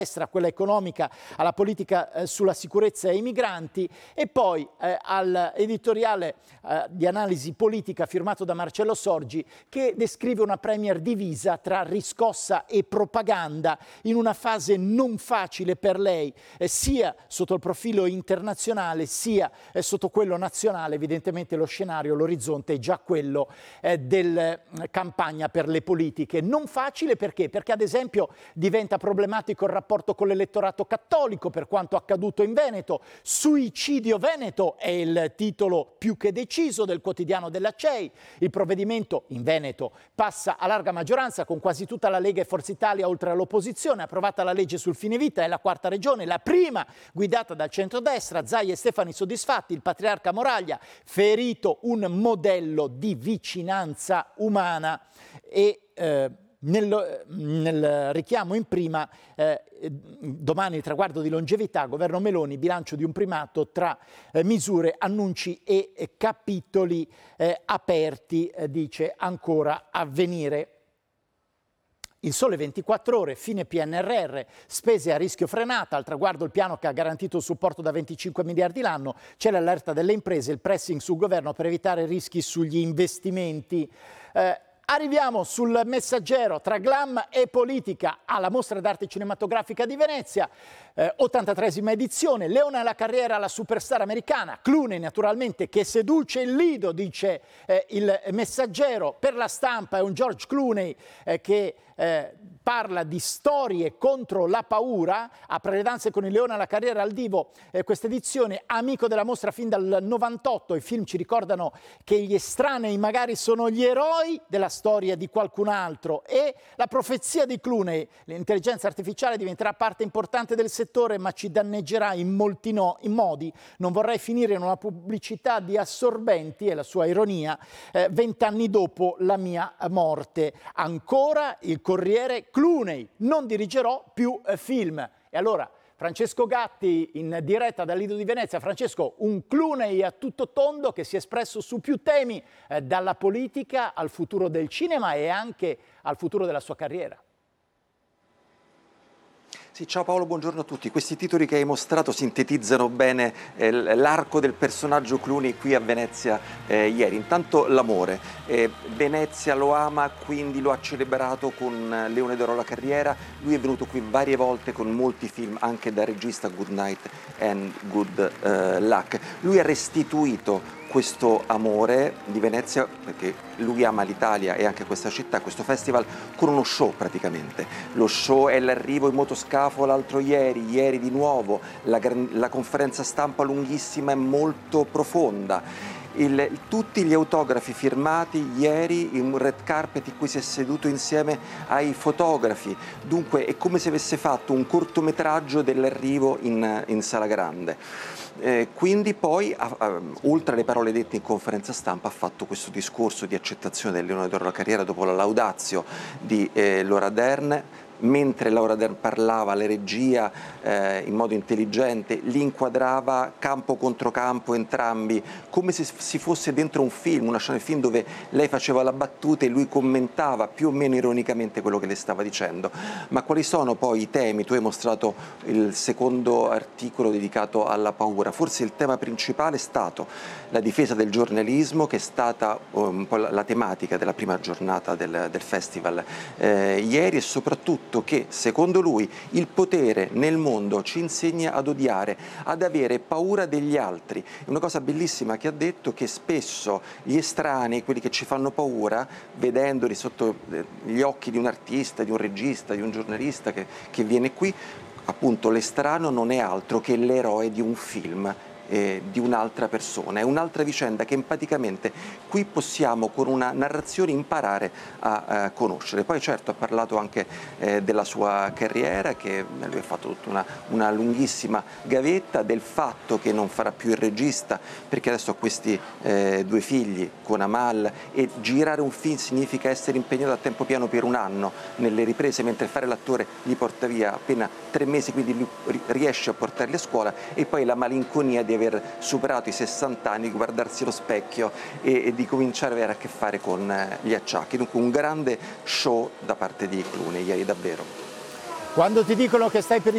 quella economica, alla politica sulla sicurezza e i migranti, e poi all'editoriale di analisi politica firmato da Marcello Sorgi, che descrive una premier divisa tra riscossa e propaganda in una fase non facile per lei, sia sotto il profilo internazionale sia sotto quello nazionale. Evidentemente lo scenario, l'orizzonte è già quello della campagna per le politiche. Non facile perché? Perché ad esempio diventa problematico il rapporto con l'elettorato cattolico per quanto accaduto in Veneto. Suicidio Veneto è il titolo più che deciso del quotidiano della CEI. Il provvedimento in Veneto passa a larga maggioranza con quasi tutta la Lega e Forza Italia oltre all'opposizione. Approvata la legge sul fine vita, è la quarta regione, la prima guidata dal centrodestra. Zaia e Stefani soddisfatti, il patriarca Moraglia ferito un modello di vicinanza umana e nel richiamo in prima, domani il traguardo di longevità, governo Meloni, bilancio di un primato tra misure, annunci e capitoli aperti, dice ancora a venire. Il Sole 24 Ore, fine PNRR, spese a rischio frenata, al traguardo il piano che ha garantito il supporto da 25 miliardi l'anno, c'è l'allerta delle imprese, il pressing sul governo per evitare rischi sugli investimenti. Arriviamo sul Messaggero, tra glam e politica, alla Mostra d'Arte Cinematografica di Venezia, 83esima edizione, Leona la carriera alla superstar americana, Clooney naturalmente che seduce il lido, dice il Messaggero. Per la Stampa è un George Clooney che parla di storie contro la paura, apre le danze con il Leone alla carriera al divo, questa edizione, amico della mostra fin dal 98, i film ci ricordano che gli estranei magari sono gli eroi della storia di qualcun altro, e la profezia di Clooney, l'intelligenza artificiale diventerà parte importante del settore ma ci danneggerà in molti in modi, non vorrei finire in una pubblicità di assorbenti, è la sua ironia, 20 anni dopo la mia morte. Ancora il Corriere, Clooney, non dirigerò più film. E allora Francesco Gatti in diretta dal Lido di Venezia. Francesco, un Clooney a tutto tondo che si è espresso su più temi, dalla politica al futuro del cinema e anche al futuro della sua carriera. Sì, ciao Paolo, buongiorno a tutti. Questi titoli che hai mostrato sintetizzano bene l'arco del personaggio Clooney qui a Venezia ieri. Intanto l'amore. Venezia lo ama, quindi lo ha celebrato con Leone d'Oro alla carriera. Lui è venuto qui varie volte con molti film, anche da regista, Good Night and Good Luck. Lui ha restituito questo amore di Venezia, perché lui ama l'Italia e anche questa città, questo festival, con uno show praticamente. Lo show è l'arrivo in motoscafo l'altro ieri di nuovo, la conferenza stampa lunghissima e molto profonda. Tutti gli autografi firmati ieri, in un red carpet in cui si è seduto insieme ai fotografi. Dunque è come se avesse fatto un cortometraggio dell'arrivo in Sala Grande. Quindi poi, oltre alle parole dette in conferenza stampa, ha fatto questo discorso di accettazione del Leone d'Oro alla carriera dopo la laudatio di Laura Dern. Mentre Laura Dern parlava, la regia in modo intelligente li inquadrava campo contro campo entrambi, come se si fosse dentro un film, una scena di film dove lei faceva la battuta e lui commentava più o meno ironicamente quello che le stava dicendo. Ma quali sono poi i temi? Tu hai mostrato il secondo articolo dedicato alla paura. Forse il tema principale è stato la difesa del giornalismo, che è stata un po' la tematica della prima giornata del festival ieri, e soprattutto che, secondo lui, il potere nel mondo ci insegna ad odiare, ad avere paura degli altri. È una cosa bellissima che ha detto, che spesso gli estranei, quelli che ci fanno paura, vedendoli sotto gli occhi di un artista, di un regista, di un giornalista che viene qui, appunto l'estraneo non è altro che l'eroe di un film, di un'altra persona. È un'altra vicenda che empaticamente qui possiamo con una narrazione imparare a conoscere. Poi certo ha parlato anche della sua carriera, che lui ha fatto tutta una lunghissima gavetta, del fatto che non farà più il regista perché adesso ha questi due figli con Amal, e girare un film significa essere impegnato a tempo pieno per un anno nelle riprese, mentre fare l'attore gli porta via appena 3 mesi, quindi lui riesce a portarli a scuola, e poi la malinconia di aver superato i 60 anni, di guardarsi allo specchio e di cominciare ad avere a che fare con gli acciacchi. Dunque un grande show da parte di Clooney ieri, davvero. Quando ti dicono che stai per